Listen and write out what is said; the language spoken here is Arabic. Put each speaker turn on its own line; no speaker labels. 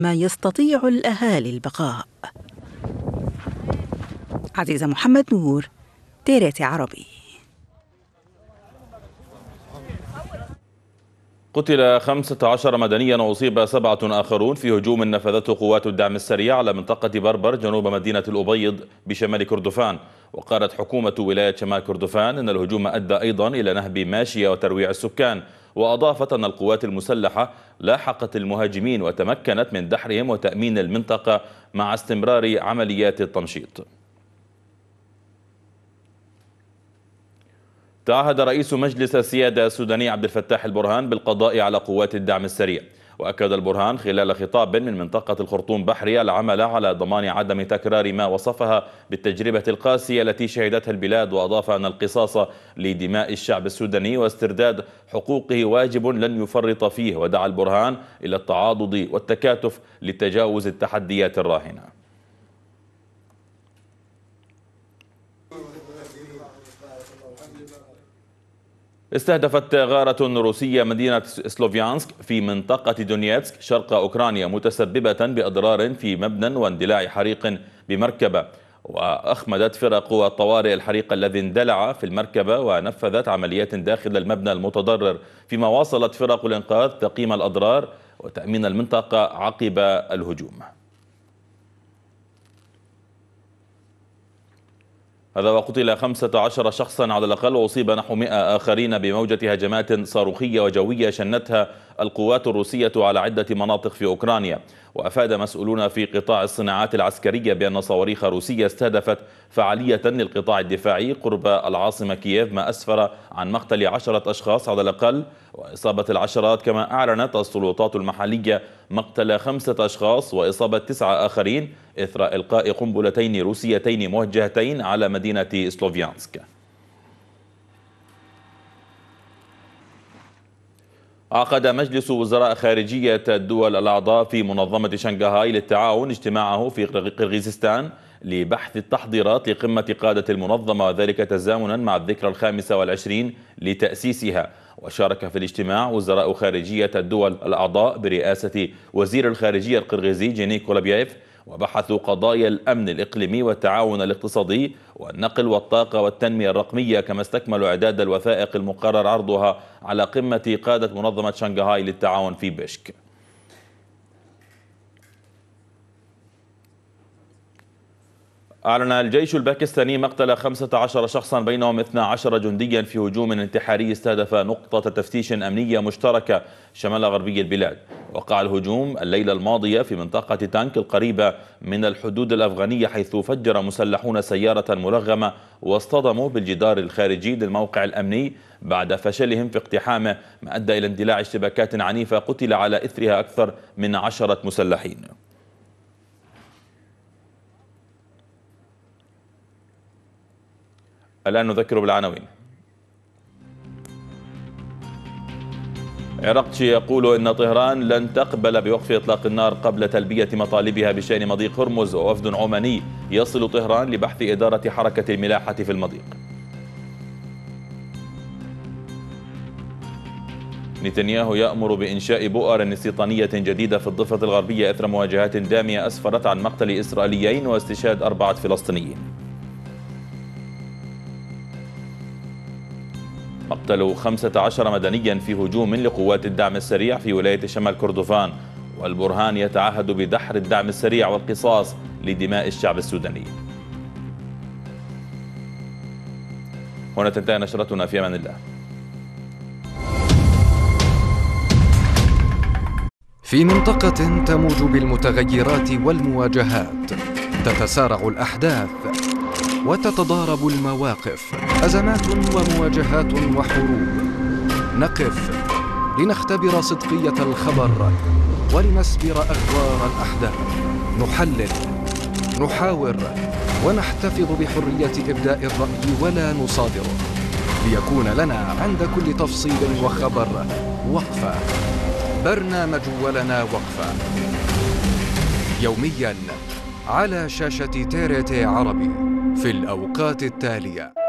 ما يستطيع الأهالي البقاء. عزيزة محمد نور، تيريتي عربي.
قتل 15 مدنيا وأصيب 7 آخرون في هجوم نفذته قوات الدعم السريع على منطقة بربر جنوب مدينة الأبيض بشمال كردفان. وقالت حكومة ولاية شمال كردفان أن الهجوم أدى أيضا إلى نهب ماشية وترويع السكان، وأضافت أن القوات المسلحة لاحقت المهاجمين وتمكنت من دحرهم وتأمين المنطقة مع استمرار عمليات التمشيط. تعهد رئيس مجلس السيادة السوداني عبد الفتاح البرهان بالقضاء على قوات الدعم السريع. وأكد البرهان خلال خطاب من منطقة الخرطوم بحري العمل على ضمان عدم تكرار ما وصفها بالتجربة القاسية التي شهدتها البلاد، وأضاف أن القصاص لدماء الشعب السوداني واسترداد حقوقه واجب لن يفرط فيه. ودعا البرهان إلى التعاضد والتكاتف لتجاوز التحديات الراهنة. استهدفت غارة روسية مدينة سلوفيانسك في منطقة دونيتسك شرق أوكرانيا متسببة بأضرار في مبنى واندلاع حريق بمركبة. وأخمدت فرق الطوارئ الحريق الذي اندلع في المركبة ونفذت عمليات داخل المبنى المتضرر، فيما واصلت فرق الإنقاذ تقييم الأضرار وتأمين المنطقة عقب الهجوم. هذا وقتل 15 شخصا على الأقل وأصيب نحو 100 آخرين بموجة هجمات صاروخية وجوية شنتها القوات الروسية على عدة مناطق في أوكرانيا. وأفاد مسؤولون في قطاع الصناعات العسكرية بأن صواريخ روسية استهدفت فعالية للقطاع الدفاعي قرب العاصمة كييف، ما أسفر عن مقتل 10 أشخاص على الأقل وإصابة العشرات. كما أعلنت السلطات المحلية مقتل 5 أشخاص وإصابة 9 آخرين إثر إلقاء قنبلتين روسيتين موجهتين على مدينة سلوفيانسك. عقد مجلس وزراء خارجية الدول الأعضاء في منظمة شنغهاي للتعاون اجتماعه في قرغيزستان لبحث التحضيرات لقمة قادة المنظمة، وذلك تزامنا مع الذكرى 25 لتأسيسها. وشارك في الاجتماع وزراء خارجية الدول الأعضاء برئاسة وزير الخارجية القرغيزي جيني كولابييف، وبحثوا قضايا الأمن الإقليمي والتعاون الاقتصادي والنقل والطاقة والتنمية الرقمية، كما استكملوا إعداد الوثائق المقرر عرضها على قمة قادة منظمة شنغهاي للتعاون في بشك. أعلن الجيش الباكستاني مقتل 15 شخصا بينهم 12 جنديا في هجوم انتحاري استهدف نقطة تفتيش أمنية مشتركة شمال غربي البلاد. وقع الهجوم الليلة الماضية في منطقة تانك القريبة من الحدود الأفغانية، حيث فجر مسلحون سيارة ملغمة واصطدموا بالجدار الخارجي للموقع الأمني بعد فشلهم في اقتحامه، ما أدى إلى اندلاع اشتباكات عنيفة قتل على إثرها أكثر من 10 مسلحين. الآن نذكر بالعناوين. عراقتشي يقول إن طهران لن تقبل بوقف إطلاق النار قبل تلبية مطالبها بشأن مضيق هرمز، ووفد عماني يصل طهران لبحث إدارة حركة الملاحة في المضيق. نتنياهو يأمر بإنشاء بؤر استيطانية جديدة في الضفة الغربية إثر مواجهات دامية أسفرت عن مقتل إسرائيليين واستشهاد 4 فلسطينيين. مقتل 15 مدنيا في هجوم لقوات الدعم السريع في ولاية شمال كردفان، والبرهان يتعهد بدحر الدعم السريع والقصاص لدماء الشعب السوداني. هنا تنتهي نشرتنا، في أمان الله.
في منطقة تموج بالمتغيرات والمواجهات، تتسارع الأحداث وتتضارب المواقف، أزمات ومواجهات وحروب. نقف لنختبر صدقية الخبر ولنسبر أخبار الأحداث، نحلل، نحاور، ونحتفظ بحرية إبداء الرأي ولا نصادره، ليكون لنا عند كل تفصيل وخبر وقفة. برنامج ولنا وقفة، يومياً على شاشة تيريتي عربي في الأوقات التالية.